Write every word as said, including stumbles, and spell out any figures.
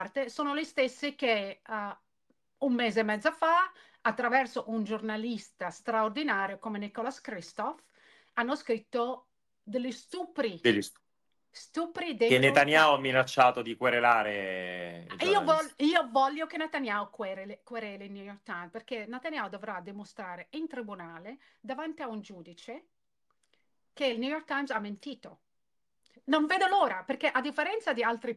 parte sono le stesse che eh, un mese e mezzo fa, attraverso un giornalista straordinario come Nicholas Kristof, hanno scritto degli stupri, degli stu- stupri dei che New York Netanyahu ha Times. minacciato di querelare i Io, vol- giornalisti. io voglio che Netanyahu quereli, quereli il New York Times perché Netanyahu dovrà dimostrare in tribunale davanti a un giudice che il New York Times ha mentito. Non vedo l'ora perché a differenza di altri